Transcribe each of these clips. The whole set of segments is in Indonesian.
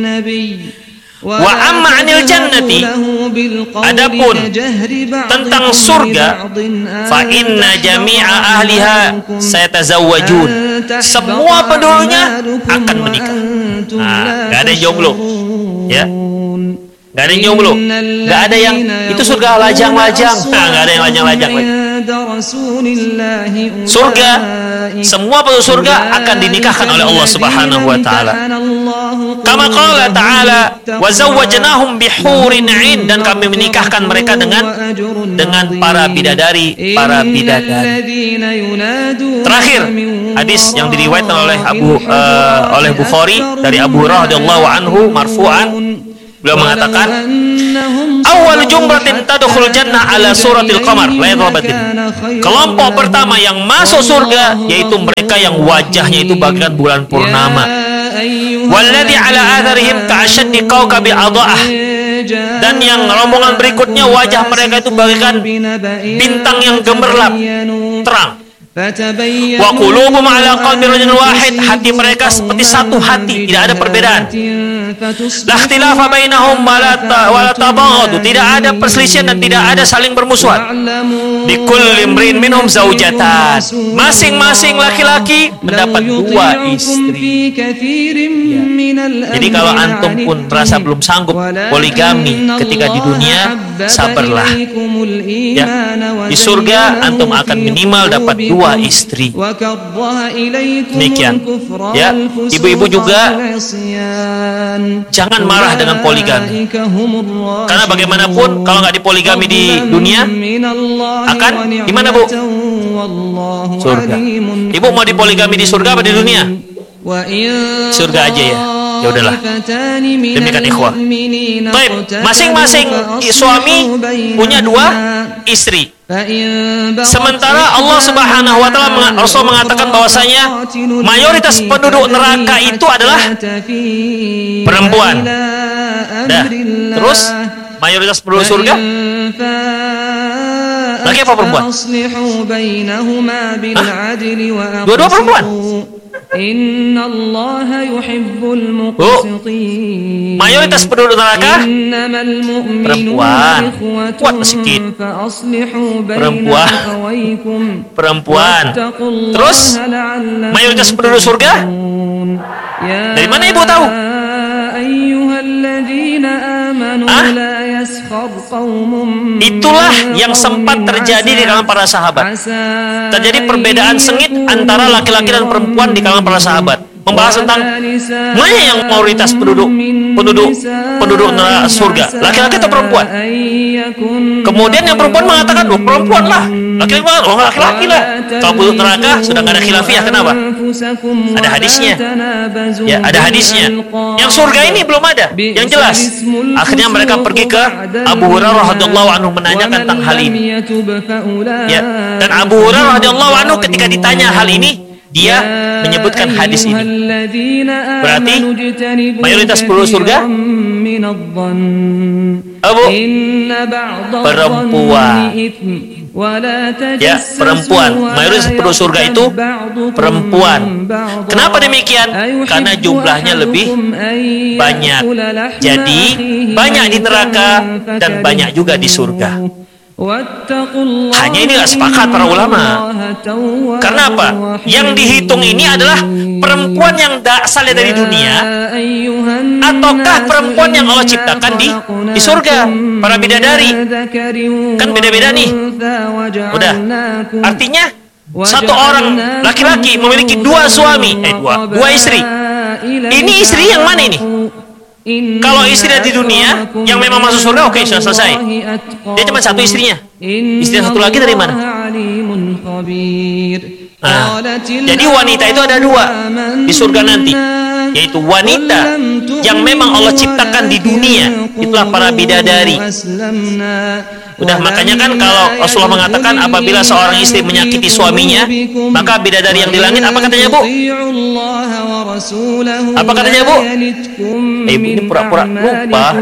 Wa amma 'anil jannati, adapun tentang surga, fa inna jami'a ahliha sayatazawwajun, semua penduduknya akan menikah. Gak ada yang jomblo, ya. Gak ada yang jomblo, gak ada yang itu surga lajang-lajang. Gak ada yang lajang-lajang lagi. Surga, semua penduduk surga akan dinikahkan oleh Allah Subhanahu wa taala. Kama qala ta'ala, wa zawwajnahum bihurin 'ain, dan kami menikahkan mereka dengan para bidadari. Terakhir, hadis yang diriwayatkan oleh Bukhari dari Abu Hurairah radhiyallahu anhu marfu'an, beliau mengatakan, awal jumratin tadkhul jannah ala suratil qamar lailatul badr. Kelompok pertama yang masuk surga yaitu mereka yang wajahnya itu bagaikan bulan purnama. Walladzi ala atharihim ka'ashaddi kawkabil adha'ah. Dan yang rombongan berikutnya wajah mereka itu bagaikan bintang yang gemerlap, terang. Wa qulubuhum ala qalbi rajulin wahid, hati mereka seperti satu hati, tidak ada perbedaan. La ikhtilafa bainahum wa la tabaghadu, tidak ada perselisihan dan tidak ada saling bermusuhan. Di kulli imrin minhum zaujatan, masing-masing laki-laki mendapat 2 istri. Jadi kalau antum pun terasa belum sanggup poligami ketika di dunia, sabarlah. Ya. Di surga antum akan minimal dapat 2 istri. Demikian. Ya, ibu-ibu juga jangan marah dengan poligami. Karena bagaimanapun kalau nggak dipoligami di dunia, akan gimana, Bu? Surga. Ibu mau dipoligami di surga apa di dunia? Surga aja ya. Ya udahlah. Demikian ikhwah. Baik, masing-masing suami punya 2 istri. Sementara Allah Subhanahu wa taala, Rasul mengatakan bahwasanya mayoritas penduduk neraka itu adalah perempuan. Dah. Terus mayoritas penduduk surga laki apa perempuan? Dua-dua perempuan. Mayoritas penduduk neraka perempuan. Kuat sedikit. Perempuan. Terus mayoritas penduduk surga dari mana ibu tahu? Itulah yang sempat terjadi di kalangan para sahabat. Terjadi perbedaan sengit antara laki-laki dan perempuan di kalangan para sahabat, membahas tentang mana yang mayoritas penduduk neraka surga, laki-laki atau perempuan. Kemudian yang perempuan mengatakan, perempuan lah. Laki-laki lah. Kalau penduduk neraka sudah nggak ada khilafiyah. Kenapa? Ada hadisnya. Ya, ada hadisnya. Yang surga ini belum ada, yang jelas. Akhirnya mereka pergi ke Abu Hurairah radhiyallahu anhu menanyakan tentang hal ini. Ya, dan Abu Hurairah radhiyallahu anhu ketika ditanya hal ini, dia menyebutkan hadis ini. Berarti mayoritas penduduk surga perempuan. Ya, perempuan. Mayoritas penduduk surga itu perempuan. Kenapa demikian? Karena jumlahnya lebih banyak. Jadi banyak di neraka dan banyak juga di surga. Hanya ini nggak sepakat para ulama. Karena apa? Yang dihitung ini adalah perempuan yang asalnya dari dunia, ataukah perempuan yang Allah ciptakan di surga, para bidadari. Kan beda-beda nih. Udah. Artinya satu orang laki-laki memiliki 2 suami, dua istri. Ini istri yang mana ini? Kalau istri di dunia yang memang masuk surga, oke, sudah selesai. Dia cuma 1 istrinya. Istri yang 1 lagi dari mana? Jadi wanita itu ada 2 di surga nanti, yaitu wanita yang memang Allah ciptakan di dunia, itulah para bidadari. Udah, makanya kan kalau Rasulullah mengatakan apabila seorang istri menyakiti suaminya, maka bidadari yang di langit, apa katanya, Bu? Apa katanya, Bu? Ibu ini pura-pura lupa.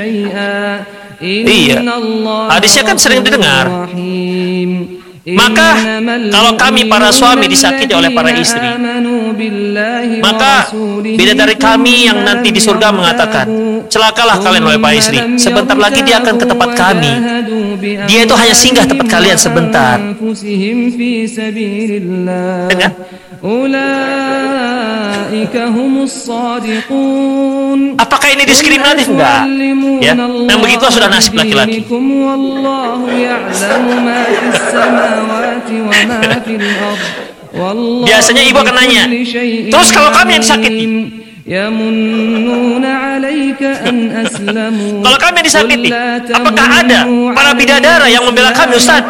Iya, hadisnya kan sering didengar. Maka kalau kami para suami disakiti oleh para istri, Maka bidadari kami yang nanti di surga mengatakan, celakalah kalian wahai para istri, sebentar lagi dia akan ke tempat kami. Dia itu hanya singgah tempat kalian sebentar. Dengar? Apakah ini diskriminatif? Enggak. Ya, yang begitu sudah nasib laki-laki. Biasanya ibu akan nanya, terus kalau kami yang disakiti? Kalau kami yang disakiti, apakah ada para bidadara yang membela kami, Ustaz?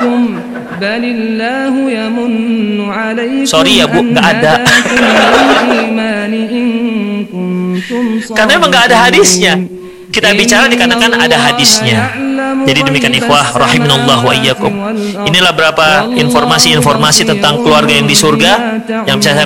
Sorry ya Bu, nggak ada. Karena memang nggak ada hadisnya. Kita bicara dikarenakan ada hadisnya. Jadi demikian ikhwah rahiminallah wa iyyakum. Inilah beberapa informasi-informasi tentang keluarga yang di surga yang bisa saya